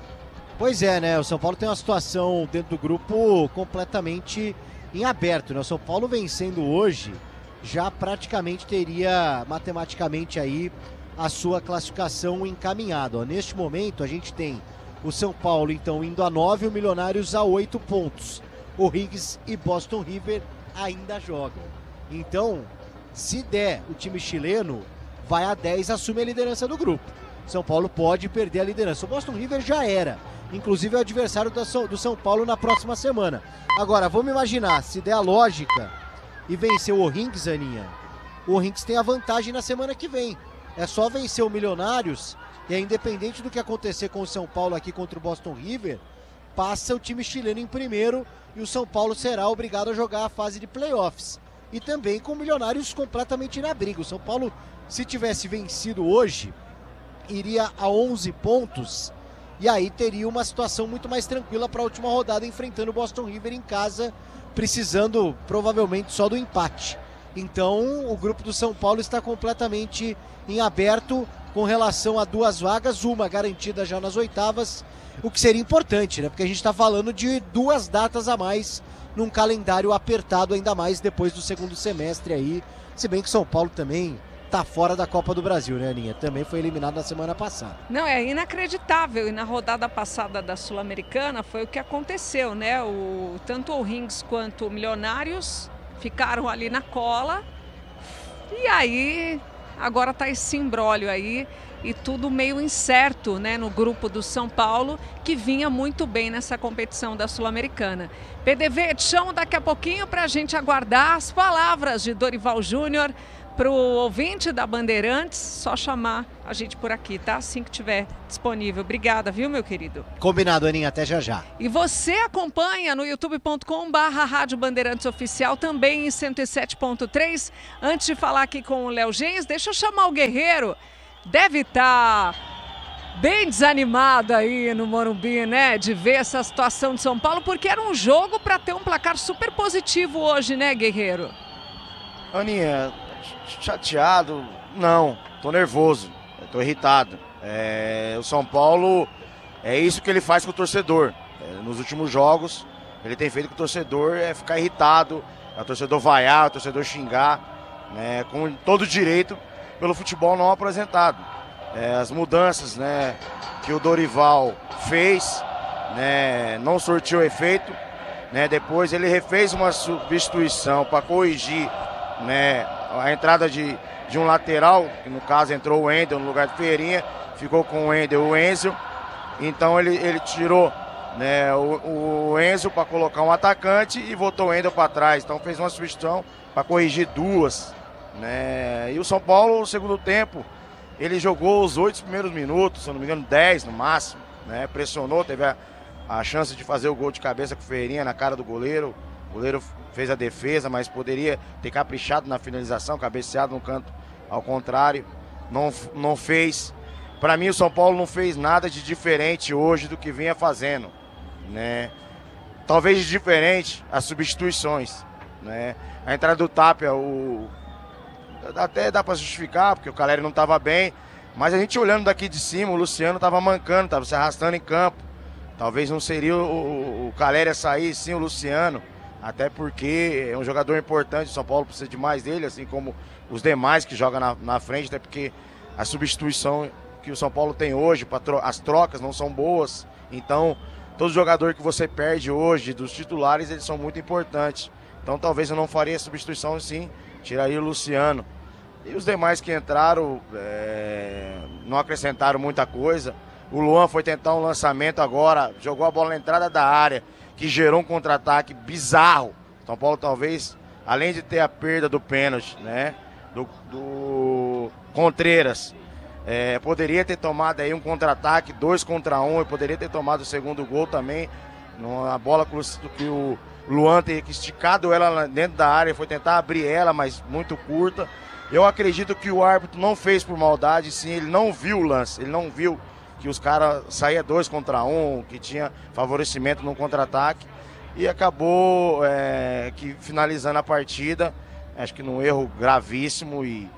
Pois é, né? O São Paulo tem uma situação dentro do grupo completamente em aberto, né? O São Paulo vencendo hoje já praticamente teria matematicamente aí a sua classificação encaminhada. Ó, neste momento a gente tem o São Paulo, então, indo a nove, o Milionários a oito pontos. O O'Higgins e Boston River ainda jogam. Então, se der o time chileno, vai a dez, assume a liderança do grupo. São Paulo pode perder a liderança. O Boston River já era. Inclusive é o adversário do São Paulo na próxima semana. Agora, vamos imaginar, se der a lógica e vencer o O'Higgins, Aninha, o O'Higgins tem a vantagem na semana que vem. É só vencer o Milionários. E é independente do que acontecer com o São Paulo aqui contra o Boston River, passa o time chileno em primeiro e o São Paulo será obrigado a jogar a fase de playoffs. E também com o Milionários completamente na briga. O São Paulo, se tivesse vencido hoje, iria a onze pontos e aí teria uma situação muito mais tranquila para a última rodada, enfrentando o Boston River em casa, precisando provavelmente só do empate. Então o grupo do São Paulo está completamente em aberto com relação a duas vagas, uma garantida já nas oitavas, o que seria importante, né? Porque a gente está falando de duas datas a mais num calendário apertado, ainda mais depois do segundo semestre aí, se bem que São Paulo também tá fora da Copa do Brasil, né, Aninha? Também foi eliminado na semana passada. Não, é inacreditável, e na rodada passada da Sul-Americana foi o que aconteceu, né? O, tanto o O'Higgins quanto o Milionários ficaram ali na cola, e aí agora tá esse imbróglio aí e tudo meio incerto, né, no grupo do São Paulo, que vinha muito bem nessa competição da Sul-Americana. P D V, te chamo daqui a pouquinho para a gente aguardar as palavras de Dorival Júnior para o ouvinte da Bandeirantes, só chamar a gente por aqui, tá? Assim que tiver disponível. Obrigada, viu, meu querido? Combinado, Aninha. Até já já. E você acompanha no youtube ponto com barra Rádio Bandeirantes Oficial, também em cento e sete ponto três. Antes de falar aqui com o Léo Gens, deixa eu chamar o Guerreiro. Deve estar bem desanimado aí no Morumbi, né? De ver essa situação de São Paulo, porque era um jogo para ter um placar super positivo hoje, né, Guerreiro? Aninha, chateado? Não, tô nervoso, tô irritado. É, o São Paulo, é isso que ele faz com o torcedor. É, nos últimos jogos, ele tem feito com o torcedor é ficar irritado, é o torcedor vaiar, é o torcedor xingar, né, com todo direito pelo futebol não apresentado. É, as mudanças, né, que o Dorival fez, né, não surtiu efeito, né, depois ele refez uma substituição para corrigir, né, a entrada de, de um lateral, que no caso entrou o Wendel no lugar de Ferreirinha, ficou com o Wendel e o Enzo, então ele, ele tirou, né, o, o Enzo para colocar um atacante e botou o Wendel para trás, então fez uma substituição para corrigir duas, né, e o São Paulo no segundo tempo, ele jogou os oito primeiros minutos, se eu não me engano dez no máximo, né, pressionou, teve a, a chance de fazer o gol de cabeça com o Ferreirinha na cara do goleiro, o goleiro fez a defesa, mas poderia ter caprichado na finalização, cabeceado no canto ao contrário, não, não fez. Para mim o São Paulo não fez nada de diferente hoje do que vinha fazendo, né? Talvez de diferente as substituições, né? A entrada do Tapia, o... até dá para justificar, porque o Caleri não estava bem, mas a gente olhando daqui de cima, o Luciano estava mancando, estava se arrastando em campo. Talvez não seria o, o Caleri a sair, sim o Luciano, até porque é um jogador importante, o São Paulo precisa de mais dele, assim como os demais que jogam na, na frente, até porque a substituição que o São Paulo tem hoje, tro as trocas não são boas, então todo jogador que você perde hoje, dos titulares, eles são muito importantes. Então talvez eu não faria a substituição sim, tiraria o Luciano. E os demais que entraram é, não acrescentaram muita coisa. O Luan foi tentar um lançamento agora, jogou a bola na entrada da área, que gerou um contra-ataque bizarro. São Paulo talvez, além de ter a perda do pênalti, né, do, do Contreras, é, poderia ter tomado aí um contra-ataque, dois contra um, e poderia ter tomado o segundo gol também. Uma bola que o Luan teria esticado ela dentro da área, foi tentar abrir ela, mas muito curta. Eu acredito que o árbitro não fez por maldade, sim, ele não viu o lance, ele não viu que os caras saíam dois contra um, que tinha favorecimento no contra-ataque, e acabou é, que finalizando a partida, acho que num erro gravíssimo, e,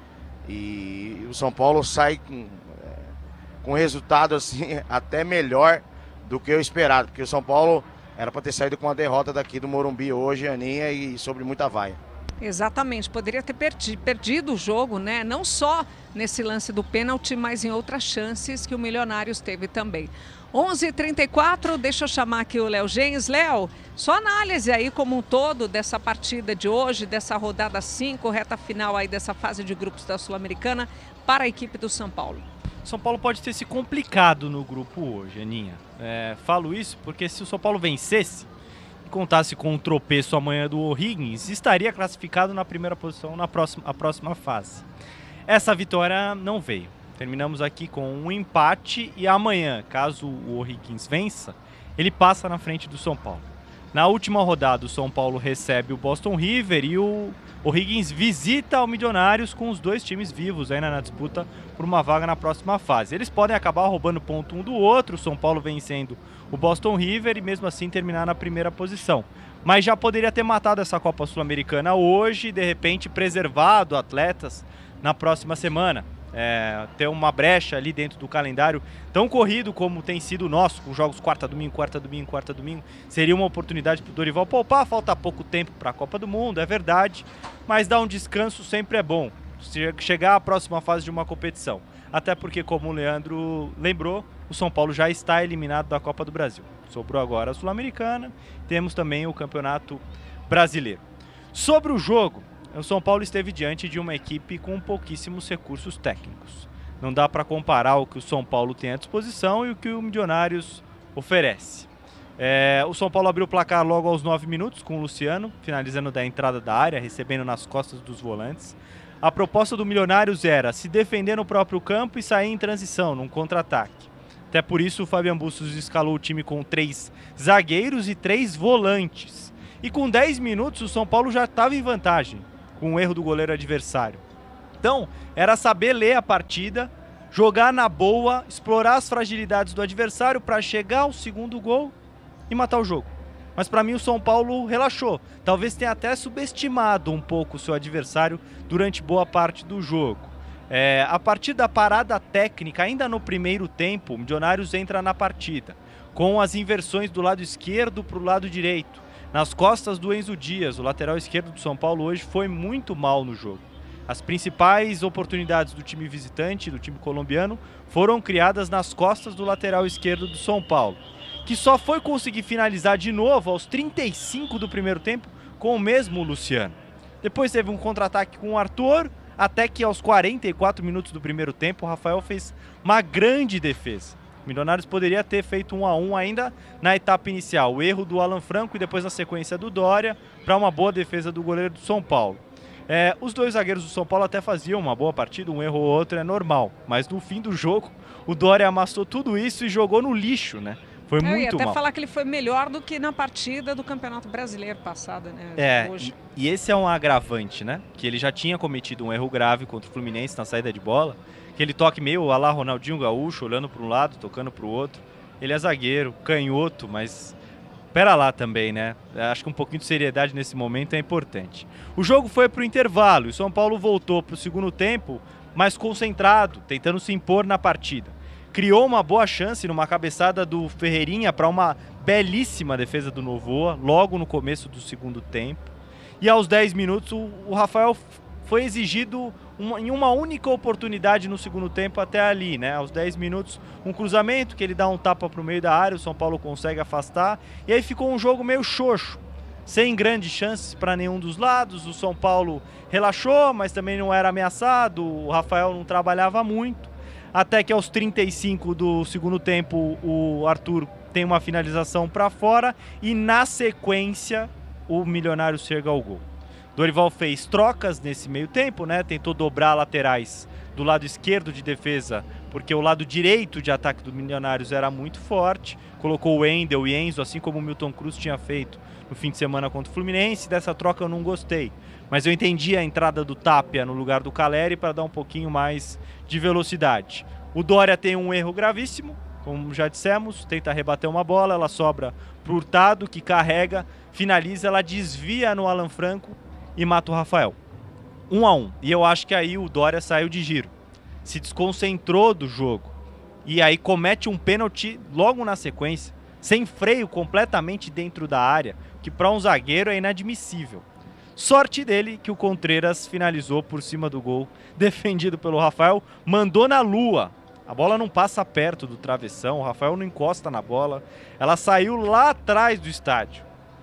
e o São Paulo sai com, é, com resultado assim, até melhor do que eu esperado, porque o São Paulo era para ter saído com a derrota daqui do Morumbi hoje, Aninha, e sobre muita vaia. Exatamente, poderia ter perdi, perdido o jogo, né? Não só nesse lance do pênalti, mas em outras chances que o Milionários teve também. onze e trinta e quatro, deixa eu chamar aqui o Léo Gens. Léo, sua análise aí como um todo dessa partida de hoje, dessa rodada cinco, reta final aí dessa fase de grupos da Sul-Americana para a equipe do São Paulo. São Paulo pode ter se complicado no grupo hoje, Aninha. É, falo isso porque se o São Paulo vencesse, contasse com um tropeço amanhã do O'Higgins, estaria classificado na primeira posição na próxima, a próxima fase. Essa vitória não veio. Terminamos aqui com um empate e amanhã, caso o O'Higgins vença, ele passa na frente do São Paulo. Na última rodada, o São Paulo recebe o Boston River e o O'Higgins visita o Milionários com os dois times vivos ainda na disputa por uma vaga na próxima fase. Eles podem acabar roubando ponto um do outro, o São Paulo vencendo o Boston River e mesmo assim terminar na primeira posição. Mas já poderia ter matado essa Copa Sul-Americana hoje e de repente preservado atletas na próxima semana. É, ter uma brecha ali dentro do calendário tão corrido como tem sido o nosso, com jogos quarta, domingo, quarta, domingo, quarta, domingo, seria uma oportunidade para o Dorival poupar. Falta pouco tempo para a Copa do Mundo, é verdade, mas dar um descanso sempre é bom, chegar à próxima fase de uma competição, até porque, como o Leandro lembrou, o São Paulo já está eliminado da Copa do Brasil. Sobrou agora a Sul-Americana, temos também o Campeonato Brasileiro. Sobre o jogo, o São Paulo esteve diante de uma equipe com pouquíssimos recursos técnicos. Não dá para comparar o que o São Paulo tem à disposição e o que o Milionários oferece. É, o São Paulo abriu o placar logo aos nove minutos com o Luciano, finalizando da entrada da área, recebendo nas costas dos volantes. a proposta do Milionários era se defender no próprio campo e sair em transição, num contra-ataque. Até por isso o Fabian Bustos escalou o time com três zagueiros e três volantes. E com dez minutos o São Paulo já estava em vantagem, com o erro do goleiro adversário. Então, era saber ler a partida, jogar na boa, explorar as fragilidades do adversário para chegar ao segundo gol e matar o jogo. Mas para mim o São Paulo relaxou. Talvez tenha até subestimado um pouco o seu adversário durante boa parte do jogo. É, a partir da parada técnica, ainda no primeiro tempo, o Milionários entra na partida, com as inversões do lado esquerdo para o lado direito, nas costas do Enzo Dias. O lateral esquerdo do São Paulo hoje foi muito mal no jogo. As principais oportunidades do time visitante, do time colombiano, foram criadas nas costas do lateral esquerdo do São Paulo, que só foi conseguir finalizar de novo aos trinta e cinco do primeiro tempo com o mesmo Luciano. Depois teve um contra-ataque com o Arthur, até que aos quarenta e quatro minutos do primeiro tempo o Rafael fez uma grande defesa. O Milionários poderia ter feito um a um ainda na etapa inicial. O erro do Alan Franco e depois na sequência do Dória para uma boa defesa do goleiro do São Paulo. É, os dois zagueiros do São Paulo até faziam uma boa partida, um erro ou outro é normal. Mas no fim do jogo o Dória amassou tudo isso e jogou no lixo, né? Foi muito mal. Eu ia até mal. falar que ele foi melhor do que na partida do Campeonato Brasileiro passado, né? É, Hoje. E, e esse é um agravante, né? Que ele já tinha cometido um erro grave contra o Fluminense na saída de bola. Aquele toque meio a lá Ronaldinho Gaúcho, olhando para um lado, tocando para o outro. Ele é zagueiro, canhoto, mas pera lá também, né? Acho que um pouquinho de seriedade nesse momento é importante. O jogo foi para o intervalo e o São Paulo voltou para o segundo tempo mais concentrado, tentando se impor na partida. Criou uma boa chance numa cabeçada do Ferreirinha para uma belíssima defesa do Novoa, logo no começo do segundo tempo. E aos dez minutos o, o Rafael foi exigido uma, em uma única oportunidade no segundo tempo até ali, né? Aos dez minutos, um cruzamento que ele dá um tapa para o meio da área, o São Paulo consegue afastar. E aí ficou um jogo meio xoxo, sem grandes chances para nenhum dos lados. O São Paulo relaxou, mas também não era ameaçado, o Rafael não trabalhava muito. Até que aos trinta e cinco do segundo tempo o Arthur tem uma finalização para fora e na sequência o Milionário chega ao gol. Dorival fez trocas nesse meio tempo, né? Tentou dobrar laterais do lado esquerdo de defesa, porque o lado direito de ataque do Milionários era muito forte. Colocou o Wendel e Enzo, assim como o Milton Cruz tinha feito no fim de semana contra o Fluminense. Dessa troca eu não gostei, mas eu entendi a entrada do Tapia no lugar do Caleri para dar um pouquinho mais de velocidade. O Dória tem um erro gravíssimo, como já dissemos, tenta rebater uma bola, ela sobra para o Hurtado, que carrega, finaliza, ela desvia no Alan Franco e mata o Rafael. Um a um. E eu acho que aí o Dória saiu de giro, se desconcentrou do jogo e aí comete um pênalti logo na sequência, sem freio, completamente dentro da área, que para um zagueiro é inadmissível. Sorte dele que o Contreras finalizou por cima do gol, defendido pelo Rafael, mandou na lua. A bola não passa perto do travessão, o Rafael não encosta na bola, ela saiu lá atrás do estádio.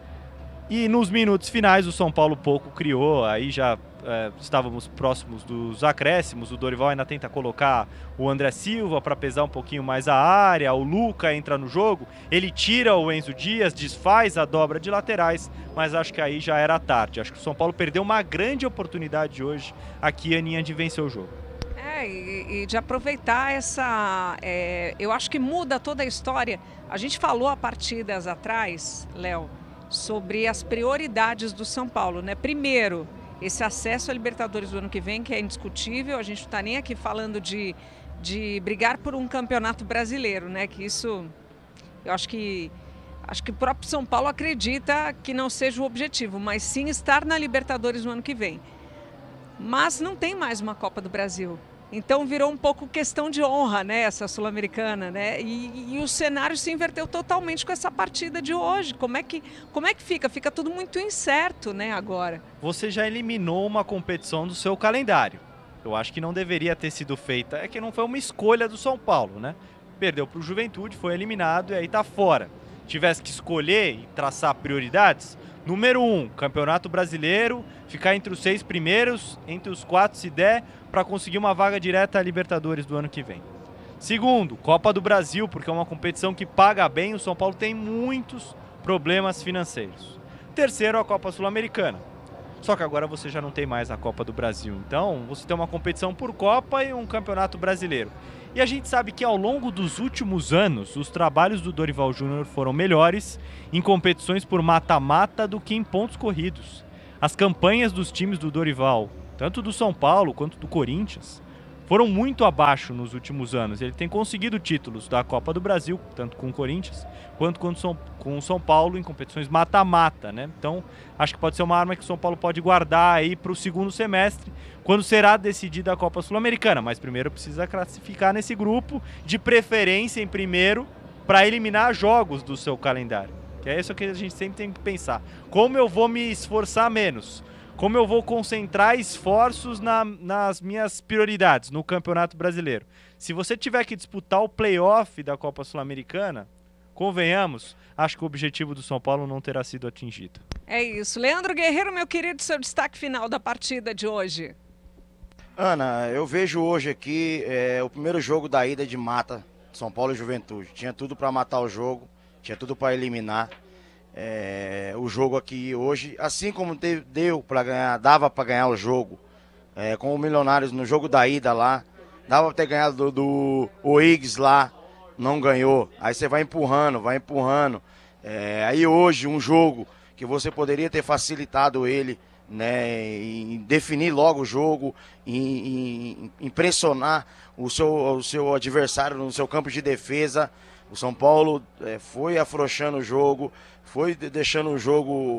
E nos minutos finais o São Paulo pouco criou, aí já é, estávamos próximos dos acréscimos, o Dorival ainda tenta colocar o André Silva para pesar um pouquinho mais a área, o Luca entra no jogo, ele tira o Enzo Dias, desfaz a dobra de laterais, mas acho que aí já era tarde. Acho que o São Paulo perdeu uma grande oportunidade hoje aqui, Aninha, de vencer o jogo. É, e, e de aproveitar essa... É, eu acho que muda toda a história. A gente falou há partidas atrás, Léo, sobre as prioridades do São Paulo, né? Primeiro, esse acesso à Libertadores do ano que vem, que é indiscutível. A gente não está nem aqui falando de, de brigar por um campeonato brasileiro, né? Que isso, eu acho que, acho que o próprio São Paulo acredita que não seja o objetivo, mas sim estar na Libertadores no ano que vem. Mas não tem mais uma Copa do Brasil. Então virou um pouco questão de honra, né, essa Sul-Americana, né? E, e o cenário se inverteu totalmente com essa partida de hoje. Como é que, como é que fica? Fica tudo muito incerto, né, agora. Você já eliminou uma competição do seu calendário. Eu acho que não deveria ter sido feita. É que não foi uma escolha do São Paulo, né? Perdeu para o Juventude, foi eliminado e aí tá fora. Tivesse que escolher e traçar prioridades, número um, Campeonato Brasileiro, ficar entre os seis primeiros, entre os quatro se der, para conseguir uma vaga direta à Libertadores do ano que vem. Segundo, Copa do Brasil, porque é uma competição que paga bem, o São Paulo tem muitos problemas financeiros. Terceiro, a Copa Sul-Americana. só que agora você já não tem mais a Copa do Brasil. Então, você tem uma competição por Copa e um Campeonato Brasileiro. E a gente sabe que ao longo dos últimos anos, os trabalhos do Dorival Júnior foram melhores em competições por mata-mata do que em pontos corridos. As campanhas dos times do Dorival, tanto do São Paulo quanto do Corinthians, foram muito abaixo nos últimos anos. Ele tem conseguido títulos da Copa do Brasil, tanto com o Corinthians, quanto com o São Paulo em competições mata-mata, né? Então, acho que pode ser uma arma que o São Paulo pode guardar aí para o segundo semestre, quando será decidida a Copa Sul-Americana. Mas primeiro precisa classificar nesse grupo, de preferência em primeiro, para eliminar jogos do seu calendário. Que é isso que a gente sempre tem que pensar. Como eu vou me esforçar menos? Como eu vou concentrar esforços na, nas minhas prioridades no Campeonato Brasileiro? Se você tiver que disputar o play-off da Copa Sul-Americana, convenhamos, acho que o objetivo do São Paulo não terá sido atingido. É isso. Leandro Guerreiro, meu querido, seu destaque final da partida de hoje. Ana, eu vejo hoje aqui é, o primeiro jogo da ida de mata, São Paulo e Juventude. Tinha tudo para matar o jogo, tinha tudo para eliminar. É, o jogo aqui hoje, assim como teve, deu para ganhar, dava para ganhar o jogo é, com o Milionários no jogo da ida lá, dava para ter ganhado do, do o Higgs lá, não ganhou. Aí você vai empurrando, vai empurrando. É, aí hoje um jogo que você poderia ter facilitado ele, né, em definir logo o jogo, em, em, em pressionar o seu, o seu adversário no seu campo de defesa. O São Paulo é, foi afrouxando o jogo, foi deixando o jogo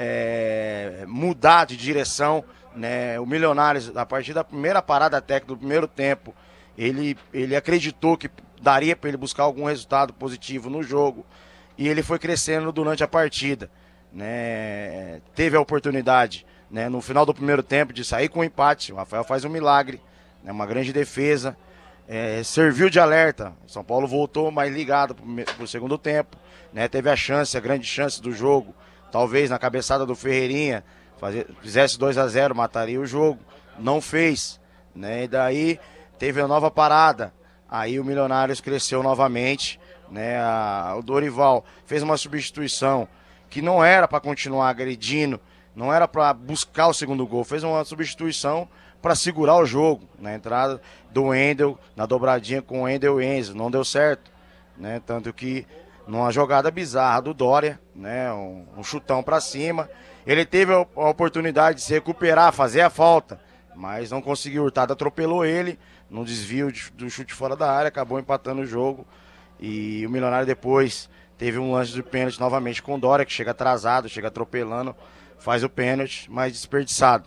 é, mudar de direção, né? O Milionários, a partir da primeira parada técnica do primeiro tempo, ele, ele acreditou que daria para ele buscar algum resultado positivo no jogo e ele foi crescendo durante a partida, né? Teve a oportunidade, né, no final do primeiro tempo de sair com um empate. O Rafael faz um milagre, né, uma grande defesa. É, serviu de alerta, São Paulo voltou mais ligado para o segundo tempo, né, teve a chance, a grande chance do jogo, talvez na cabeçada do Ferreirinha, fazer, fizesse dois a zero, mataria o jogo, não fez, né, e daí teve a nova parada, aí o Milionários cresceu novamente, né, a, o Dorival fez uma substituição que não era para continuar agredindo, não era para buscar o segundo gol, fez uma substituição para segurar o jogo, na entrada do Wendel, na dobradinha com o Wendel e Enzo, não deu certo, né? Tanto que numa jogada bizarra do Dória, né, um, um chutão para cima, ele teve a, a oportunidade de se recuperar, fazer a falta, mas não conseguiu. O Hurtado atropelou ele, num desvio de, do chute fora da área, acabou empatando o jogo, e o Milionário depois teve um lance de pênalti novamente com o Dória, que chega atrasado, chega atropelando, faz o pênalti, mas desperdiçado.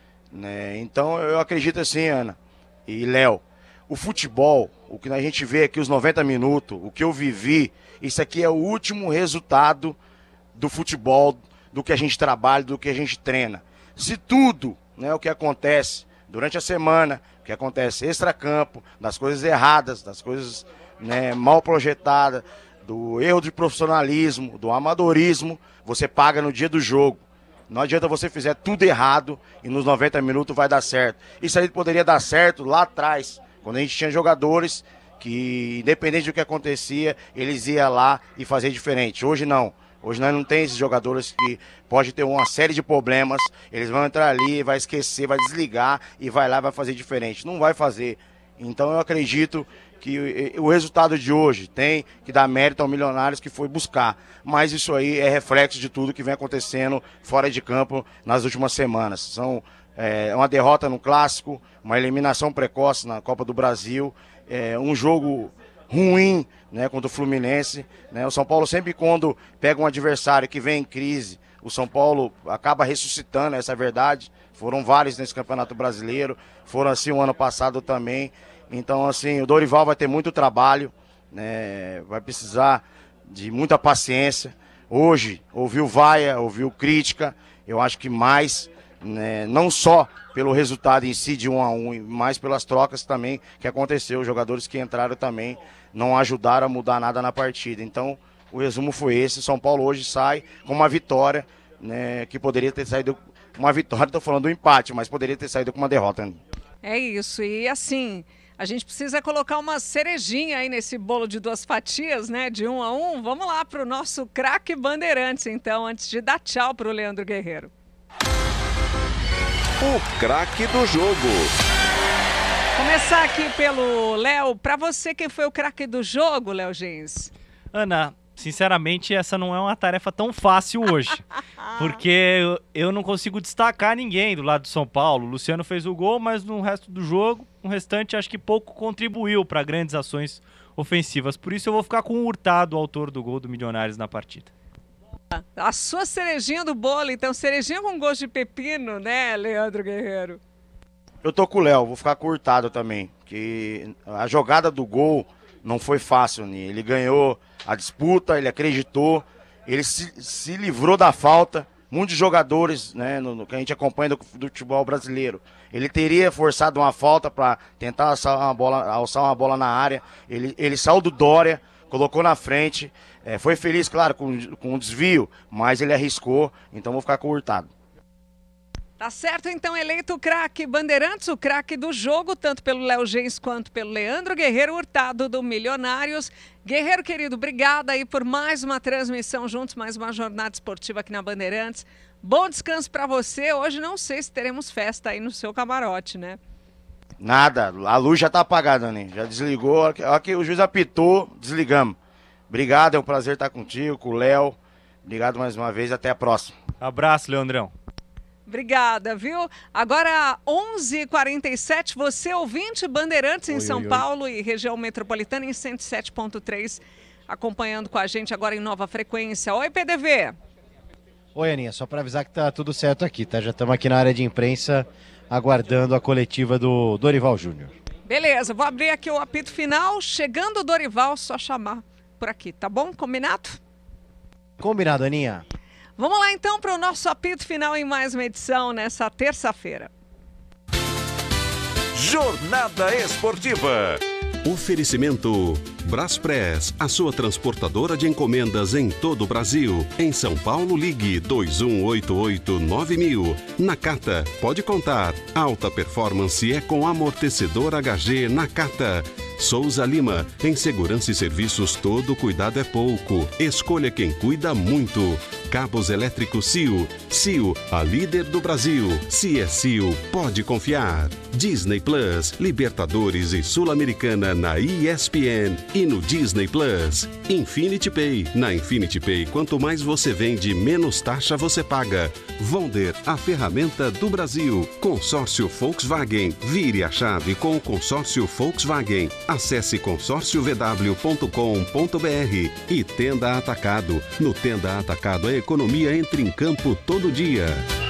Né? Então eu acredito assim, Ana e Léo, o futebol, o que a gente vê aqui os noventa minutos, o que eu vivi, isso aqui é o último resultado do futebol, do que a gente trabalha, do que a gente treina. Se tudo, né, o que acontece durante a semana, o que acontece extracampo, das coisas erradas, das coisas, né, mal projetadas, do erro de profissionalismo, do amadorismo, você paga no dia do jogo. Não adianta você fizer tudo errado e nos noventa minutos vai dar certo. Isso aí poderia dar certo lá atrás, quando a gente tinha jogadores que, independente do que acontecia, eles iam lá e fazer diferente. Hoje não. Hoje nós não temos esses jogadores que pode ter uma série de problemas, eles vão entrar ali, vai esquecer, vai desligar e vai lá e vai fazer diferente. Não vai fazer. Então eu acredito que o resultado de hoje tem que dar mérito ao Milionários que foi buscar. Mas isso aí é reflexo de tudo que vem acontecendo fora de campo nas últimas semanas. São é, uma derrota no Clássico, uma eliminação precoce na Copa do Brasil, é, um jogo ruim, né, contra o Fluminense. Né? O São Paulo sempre quando pega um adversário que vem em crise, o São Paulo acaba ressuscitando, essa é a verdade. Foram vários nesse Campeonato Brasileiro, foram assim o ano passado também. Então, assim, o Dorival vai ter muito trabalho, né? Vai precisar de muita paciência. Hoje, ouviu vaia, ouviu crítica, eu acho que mais, né, não só pelo resultado em si de um a um, mas pelas trocas também que aconteceu. Os jogadores que entraram também não ajudaram a mudar nada na partida. Então, o resumo foi esse. São Paulo hoje sai com uma vitória, né, que poderia ter saído uma vitória, estou falando do empate, mas poderia ter saído com uma derrota. Né? É isso, e assim, a gente precisa colocar uma cerejinha aí nesse bolo de duas fatias, né, de um a um. Vamos lá para o nosso craque Bandeirantes, então, antes de dar tchau para o Leandro Guerreiro. o craque do jogo. Começar aqui pelo Léo. Para você, quem foi o craque do jogo, Léo Gens? Ana, sinceramente, essa não é uma tarefa tão fácil hoje. Porque eu não consigo destacar ninguém do lado do São Paulo. O Luciano fez o gol, mas no resto do jogo, o restante acho que pouco contribuiu para grandes ações ofensivas. Por isso eu vou ficar com o Hurtado, o autor do gol do Milionários na partida. A sua cerejinha do bolo, então, cerejinha com gosto de pepino, né, Leandro Guerreiro? Eu tô com o Léo, vou ficar com o Hurtado também, que a jogada do gol não foi fácil, né? Ele ganhou a disputa, ele acreditou, ele se, se livrou da falta. Muitos jogadores, né, no, no que a gente acompanha do, do futebol brasileiro, ele teria forçado uma falta para tentar alçar uma, bola, alçar uma bola na área. Ele, ele saiu do Dória, colocou na frente, é, foi feliz, claro, com, com o desvio, mas ele arriscou, então vou ficar com o Hurtado. Tá certo, então, eleito o craque Bandeirantes, o craque do jogo, tanto pelo Léo Gens quanto pelo Leandro Guerreiro Hurtado do Milionários. Guerreiro, querido, obrigada aí por mais uma transmissão juntos, mais uma jornada esportiva aqui na Bandeirantes. Bom descanso para você. Hoje não sei se teremos festa aí no seu camarote, né? Nada, a luz já tá apagada, né? Já desligou, a hora que o juiz apitou, desligamos. Obrigado, é um prazer estar contigo, com o Léo. Obrigado mais uma vez, até a próxima. Abraço, Leandrão. Obrigada, viu? Agora, onze e quarenta e sete, você ouvinte Bandeirantes em oi, São oi, Paulo oi. E região metropolitana em cento e sete ponto três, acompanhando com a gente agora em nova frequência. Oi, P D V. Oi, Aninha, só para avisar que tá tudo certo aqui, tá? Já estamos aqui na área de imprensa, aguardando a coletiva do Dorival Júnior. Beleza, vou abrir aqui o apito final. Chegando o Dorival, só chamar por aqui, tá bom? Combinado? Combinado, Aninha. Vamos lá então para o nosso apito final em mais uma edição nessa terça-feira. Jornada Esportiva. Oferecimento Braspress, a sua transportadora de encomendas em todo o Brasil. Em São Paulo, ligue dois um oito oito nove mil. Nakata, pode contar. Alta performance é com amortecedor H G Nakata. Souza Lima, em segurança e serviços todo cuidado é pouco. Escolha quem cuida muito. Cabos elétricos C I O. C I O, a líder do Brasil. Se é C I O, pode confiar. Disney Plus, Libertadores e Sul-Americana na E S P N e no Disney Plus. Infinity Pay. Na Infinity Pay, quanto mais você vende, menos taxa você paga. Vonder, a ferramenta do Brasil. Consórcio Volkswagen. Vire a chave com o consórcio Volkswagen. Acesse consórcio v w ponto com ponto b r. E Tenda Atacado. No Tenda Atacado, a economia entra em campo todo dia.